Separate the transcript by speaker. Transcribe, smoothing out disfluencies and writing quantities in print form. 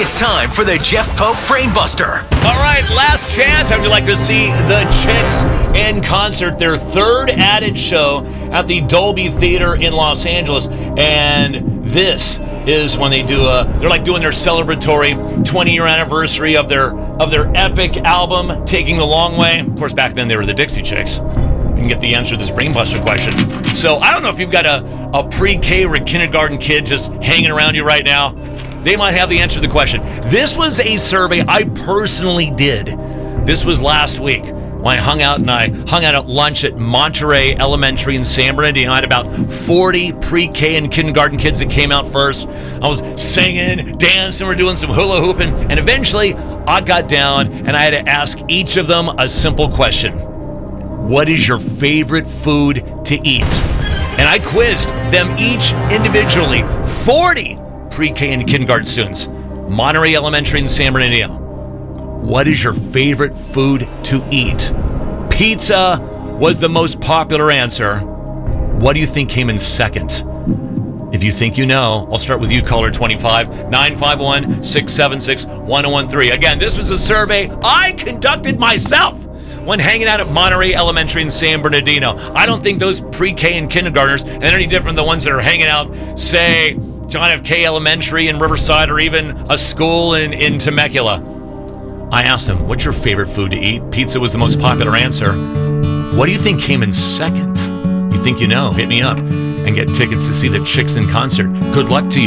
Speaker 1: It's time for the Jeff Pope Brainbuster.
Speaker 2: All right, last chance. How would you like to see the Chicks in concert? Their third added show at the Dolby Theater in Los Angeles. And this is when they do they're like doing their celebratory 20-year anniversary of their epic album, Taking the Long Way. Of course, back then they were the Dixie Chicks. You can get the answer to this Brainbuster question. So I don't know if you've got a pre-K or a kindergarten kid just hanging around you right now. They might have the answer to the question. This was a survey I personally did. This was last week when I hung out at lunch at Monterey Elementary in San Bernardino. I had about 40 pre-K and kindergarten kids that came out first. I was singing, dancing, we're doing some hula hooping, and eventually I got down and I had to ask each of them a simple question. What is your favorite food to eat? And I quizzed them each individually. 40 pre-K and kindergarten students. Monterey Elementary in San Bernardino. What is your favorite food to eat? Pizza was the most popular answer. What do you think came in second? If you think you know, I'll start with you, caller 25 951 676 1013. Again, this was a survey I conducted myself when hanging out at Monterey Elementary in San Bernardino. I don't think those pre-K and kindergartners are any different than the ones that are hanging out, say, John F. K. Elementary in Riverside, or even a school in Temecula. I asked them, what's your favorite food to eat? Pizza was the most popular answer. What do you think came in second? You think you know? Hit me up and get tickets to see the Chicks in concert. Good luck to you.